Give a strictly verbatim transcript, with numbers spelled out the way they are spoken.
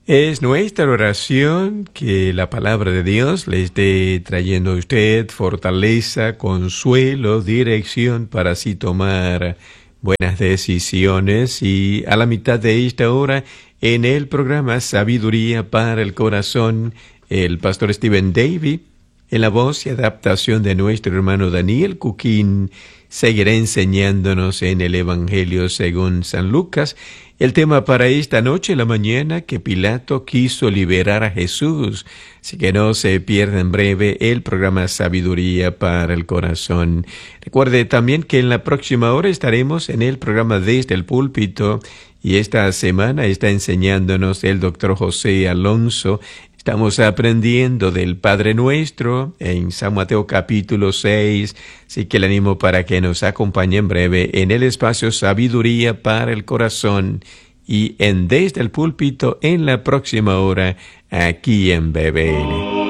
Es nuestra oración que la palabra de Dios le esté trayendo a usted fortaleza, consuelo, dirección para así tomar buenas decisiones. Y a la mitad de esta hora, en el programa Sabiduría para el Corazón, el pastor Stephen Davey, en la voz y adaptación de nuestro hermano Daniel Cuquín, seguirá enseñándonos en el Evangelio según San Lucas. El tema para esta noche, la mañana, que Pilato quiso liberar a Jesús. Así que no se pierda en breve el programa Sabiduría para el Corazón. Recuerde también que en la próxima hora estaremos en el programa Desde el Púlpito. Y esta semana está enseñándonos el doctor José Alonso. Estamos aprendiendo del Padre Nuestro en San Mateo capítulo seis, así que le animo para que nos acompañe en breve en el espacio Sabiduría para el Corazón y en Desde el Púlpito en la próxima hora aquí en B B N.